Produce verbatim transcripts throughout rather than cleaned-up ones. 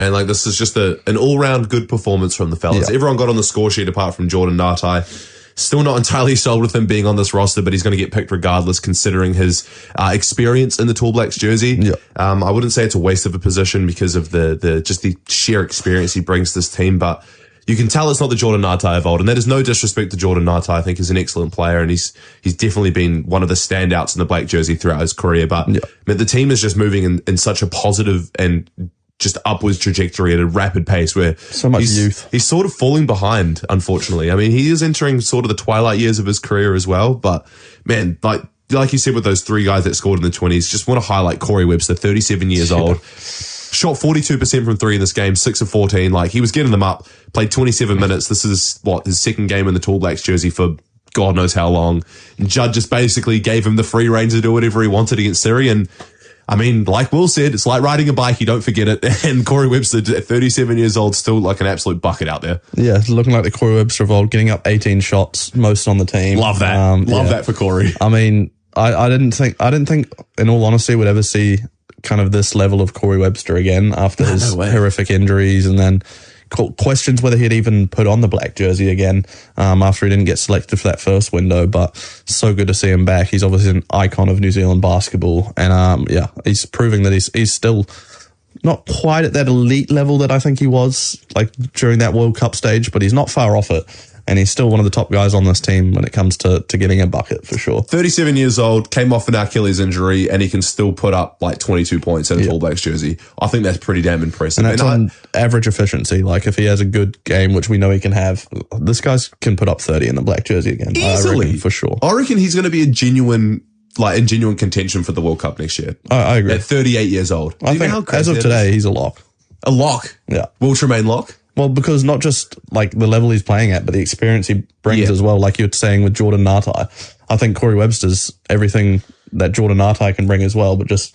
And like this is just a an all-round good performance from the fellas. Yeah. Everyone got on the score sheet apart from Jordan Ngatai. Still not entirely sold with him being on this roster, but he's going to get picked regardless considering his uh, experience in the Tall Blacks jersey. Yeah. Um, I wouldn't say it's a waste of a position because of the the just the sheer experience he brings to this team, but you can tell it's not the Jordan Ngatai of old, and that is no disrespect to Jordan Ngatai. I think he's an excellent player, and he's he's definitely been one of the standouts in the Black jersey throughout his career. But yeah. I mean, the team is just moving in, in such a positive and just upwards trajectory at a rapid pace where so much he's, youth. He's sort of falling behind, unfortunately. I mean, he is entering sort of the twilight years of his career as well. But man, like like you said with those three guys that scored in the twenties, just want to highlight Corey Webster, thirty-seven years old. Shot forty-two percent from three in this game, six of fourteen. Like, he was getting them up, played twenty-seven minutes. This is, what, his second game in the Tall Blacks jersey for God knows how long. And Judd just basically gave him the free rein to do whatever he wanted against Surrey. And, I mean, like Will said, it's like riding a bike. You don't forget it. And Corey Webster, at thirty-seven years old, still like an absolute bucket out there. Yeah, looking like the Corey Webster of old, getting up eighteen shots, most on the team. Love that. Um, Love yeah. that for Corey. I mean, I, I didn't think, I didn't think, in all honesty, we'd ever see kind of this level of Corey Webster again after No, his no way. horrific injuries, and then questions whether he'd even put on the Black jersey again um, after he didn't get selected for that first window. But so good to see him back. He's obviously an icon of New Zealand basketball, and um, yeah, he's proving that he's he's still not quite at that elite level that I think he was like during that World Cup stage, but he's not far off it. And he's still one of the top guys on this team when it comes to, to getting a bucket, for sure. thirty-seven years old, came off an Achilles injury, and he can still put up like twenty-two points in a Yeah. Tall Blacks jersey. I think that's pretty damn impressive. And that's And on average efficiency. Like, if he has a good game, which we know he can have, this guy can put up thirty in the Black jersey again. Easily. I reckon, for sure. I reckon he's going to be a genuine, like, in genuine contention for the World Cup next year. I, I agree. At thirty-eight years old. Do I you know think how crazy as of that today, is? he's a lock. A lock. Yeah. Will Tremaine lock? Well, because not just like the level he's playing at, but the experience he brings Yeah. as well. Like you're saying with Jordan Ngatai, I think Corey Webster's everything that Jordan Ngatai can bring as well. But just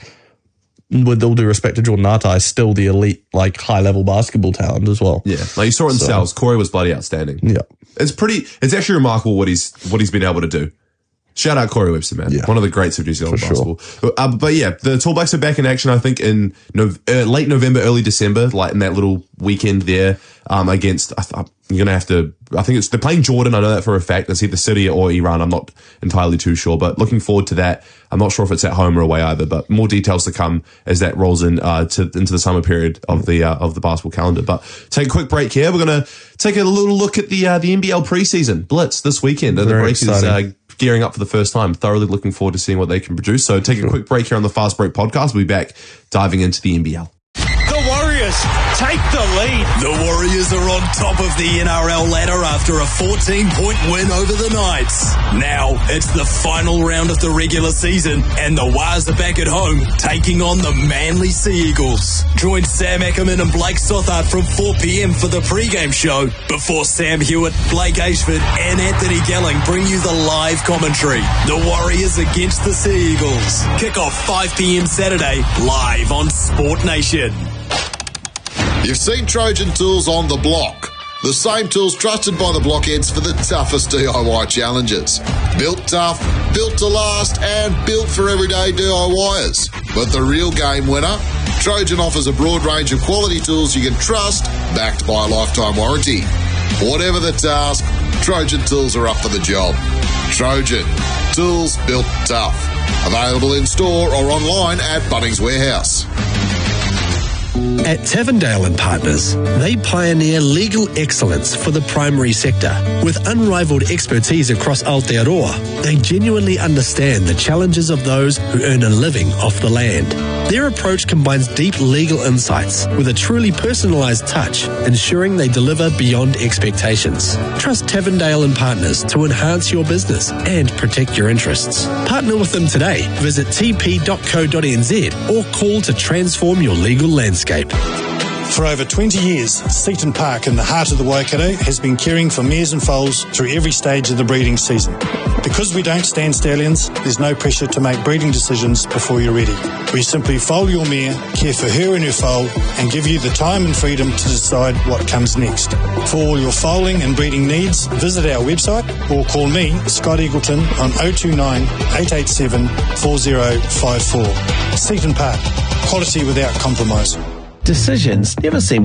with all due respect to Jordan Ngatai, still the elite, like high level basketball talent as well. Yeah. Like you saw it in So- Sal's. Corey was bloody outstanding. Yeah. It's pretty, it's actually remarkable what he's, what he's been able to do. Shout out Corey Webster, man. Yeah. One of the greats of New Zealand For sure. basketball. Uh, but yeah, the Tall Blacks are back in action, I think, in Nov- uh, late November, early December, like in that little weekend there, um, against, I th- you're going to have to, I think it's, they're playing Jordan. I know that for a fact. It's either City or Iran. I'm not entirely too sure, but looking forward to that. I'm not sure if it's at home or away either, but more details to come as that rolls in, uh, to, into the summer period of the, uh, of the basketball calendar. But take a quick break here. We're going to take a little look at the, uh, the N B L preseason Blitz this weekend. And the Very break is, exciting. uh, gearing up for the first time. Thoroughly looking forward to seeing what they can produce. So take a quick break here on the Fast Break podcast. We'll be back diving into the N B L. The Warriors take the lead. The Warriors are on top of the N R L ladder after a fourteen-point win over the Knights. Now it's the final round of the regular season, and the Wars are back at home taking on the Manly Sea Eagles. Join Sam Ackerman and Blake Stothard from four p.m. for the pre-game show before Sam Hewitt, Blake Ashford and Anthony Gelling bring you the live commentary. The Warriors against the Sea Eagles. Kick off five p.m. Saturday, live on Sport Nation. You've seen Trojan Tools on the block. The same tools trusted by the blockheads for the toughest D I Y challenges. Built tough, built to last, and built for everyday DIYers. But the real game winner? Trojan offers a broad range of quality tools you can trust, backed by a lifetime warranty. Whatever the task, Trojan Tools are up for the job. Trojan, tools built tough. Available in store or online at Bunnings Warehouse. At Tavendale and Partners, they pioneer legal excellence for the primary sector. With unrivaled expertise across Aotearoa, they genuinely understand the challenges of those who earn a living off the land. Their approach combines deep legal insights with a truly personalised touch, ensuring they deliver beyond expectations. Trust Tavendale and Partners to enhance your business and protect your interests. Partner with them today. Visit t p dot co dot n z or call to transform your legal landscape. For over twenty years, Seaton Park in the heart of the Waikato has been caring for mares and foals through every stage of the breeding season. Because we don't stand stallions, there's no pressure to make breeding decisions before you're ready. We simply foal your mare, care for her and her foal, and give you the time and freedom to decide what comes next. For all your foaling and breeding needs, visit our website or call me, Scott Eagleton, on oh two nine, eight eight seven, four oh five four. Seaton Park, quality without compromise. Decisions never seem